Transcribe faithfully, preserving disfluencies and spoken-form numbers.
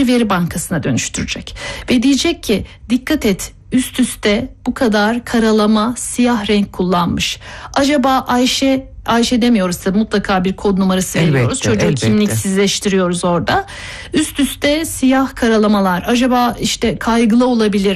bir veri bankasına dönüştürecek. Ve diyecek ki dikkat et, üst üste bu kadar karalama, siyah renk kullanmış. Acaba Ayşe Ayşe demiyoruz tabii, mutlaka bir kod numarası Elbette, veriyoruz. Çocuğu elbette. kimliksizleştiriyoruz orada. Üst üste siyah karalamalar. Acaba işte kaygılı olabilir.